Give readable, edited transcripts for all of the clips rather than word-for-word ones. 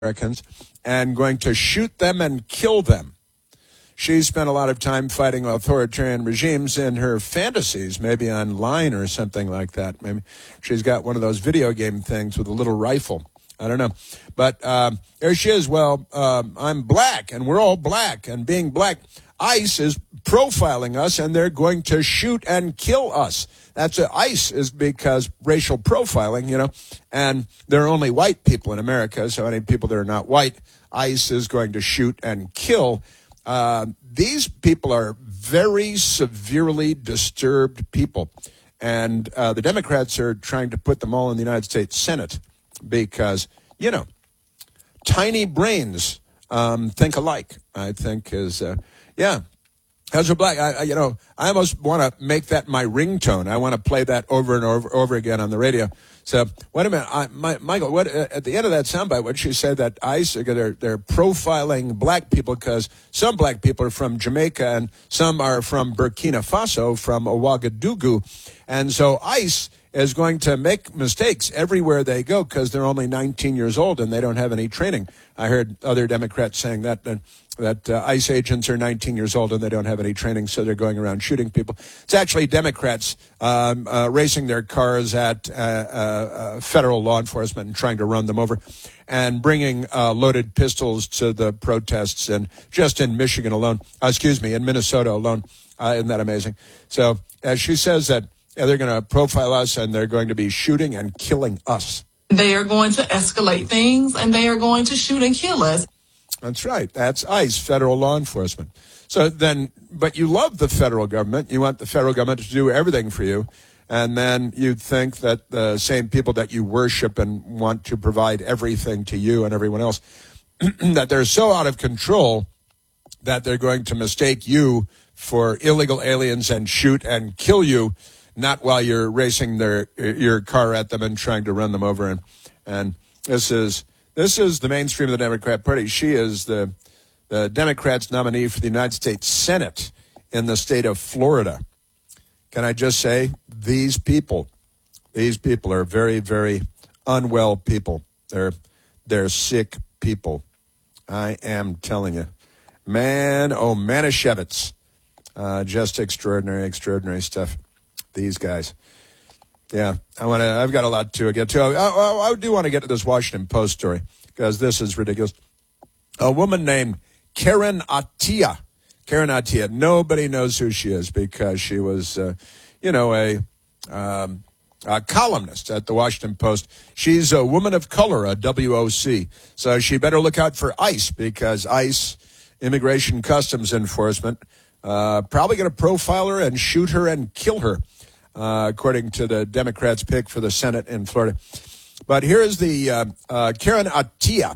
Americans and going to shoot them and kill them. She spent a lot of time fighting authoritarian regimes in her fantasies, maybe online or something like that. Maybe she's got one of those video game things with a little rifle. I don't know. But there she is. Well, I'm black, and we're all black. And being black, ICE is profiling us, and they're going to shoot and kill us. That's ICE is because racial profiling, and there are only white people in America, so any people that are not white, ICE is going to shoot and kill. These people are very severely disturbed people, and the Democrats are trying to put them all in the United States Senate because, tiny brains think alike, I think is, As a black, I almost want to make that my ringtone. I want to play that over and over again on the radio. So, wait a minute, Michael. What at the end of that soundbite? What she said that ICE they're profiling black people because some black people are from Jamaica and some are from Burkina Faso, from Ouagadougou, and so ICE is going to make mistakes everywhere they go because they're only 19 years old and they don't have any training. I heard other Democrats saying that ICE agents are 19 years old and they don't have any training, so they're going around shooting people. It's actually Democrats racing their cars at federal law enforcement and trying to run them over and bringing loaded pistols to the protests. And just in Michigan alone, in Minnesota alone, isn't that amazing? So as she says that, they're going to profile us and they're going to be shooting and killing us. They are going to escalate things and they are going to shoot and kill us. That's right. That's ICE, federal law enforcement. So then, but you love the federal government. You want the federal government to do everything for you. And then you think that the same people that you worship and want to provide everything to you and everyone else, that they're so out of control that they're going to mistake you for illegal aliens and shoot and kill you, not while you're racing your car at them and trying to run them over. And this is the mainstream of the Democrat Party. She is the Democrats' nominee for the United States Senate in the state of Florida. Can I just say, these people are very, very unwell people. They're sick people. I am telling you. Man, oh, Manischewitz. Just extraordinary stuff. These guys. Yeah, I've got a lot to get to. I do want to get to this Washington Post story because this is ridiculous. A woman named Karen Attiah. Nobody knows who she is because she was, a columnist at the Washington Post. She's a woman of color, a WOC. So she better look out for ICE because ICE, Immigration Customs Enforcement, probably going to profile her and shoot her and kill her. According to the Democrats' pick for the Senate in Florida. But here is the Karen Attiah,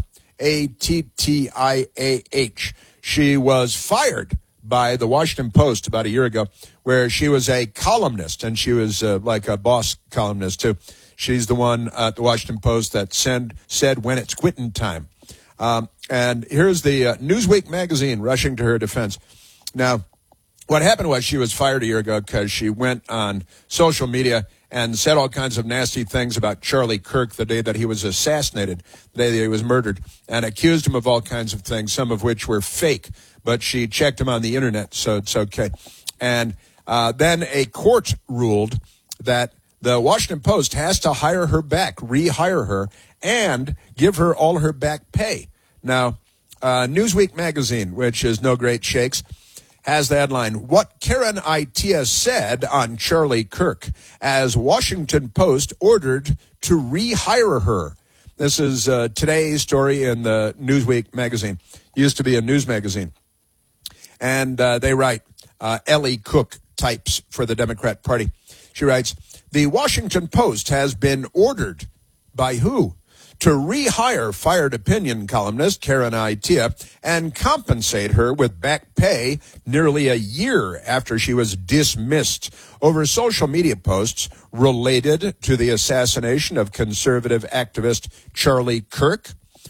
Attiah. She was fired by the Washington Post about a year ago, where she was a columnist, and she was like a boss columnist, too. She's the one at the Washington Post that said when it's quitting time. And here's the Newsweek magazine rushing to her defense. Now, what happened was she was fired a year ago because she went on social media and said all kinds of nasty things about Charlie Kirk the day that he was assassinated, the day that he was murdered, and accused him of all kinds of things, some of which were fake, but she checked him on the internet, so it's okay. And then a court ruled that the Washington Post has to hire her back, rehire her, and give her all her back pay. Now, Newsweek magazine, which is no great shakes, has the headline, What Karen Attiah Said on Charlie Kirk, as Washington Post ordered to rehire her. This is today's story in the Newsweek magazine. Used to be a news magazine. And they write, Ellie Cook types for the Democrat Party. She writes, the Washington Post has been ordered by who? To rehire fired opinion columnist Karen Attiah and compensate her with back pay nearly a year after she was dismissed over social media posts related to the assassination of conservative activist Charlie Kirk.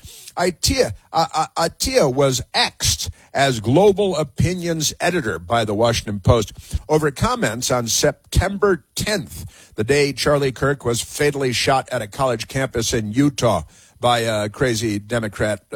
Attiah was axed as Global Opinions editor by the Washington Post over comments on September 10th, the day Charlie Kirk was fatally shot at a college campus in Utah. by a crazy Democrat